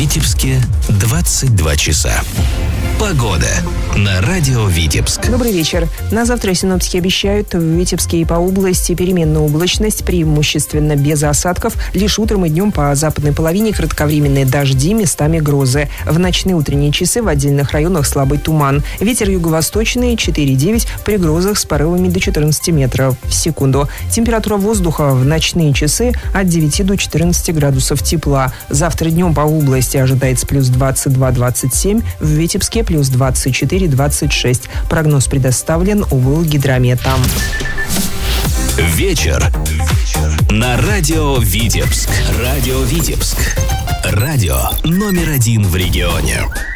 Витебске 22 часа. Погода на радио Витебск. Добрый вечер. На завтра синоптики обещают в Витебске и по области переменная облачность, преимущественно без осадков. Лишь утром и днем по западной половине кратковременные дожди, местами грозы. В ночные утренние часы в отдельных районах слабый туман. Ветер юго-восточный 4,9, при грозах с порывами до 14 метров в секунду. Температура воздуха в ночные часы от 9 до 14 градусов тепла. Завтра днем по области ожидается плюс 22-27, в Витебске плюс 24-26. Прогноз предоставлен Облгидрометом. Вечер на радио Витебск. Радио Витебск. Радио номер 1 в регионе.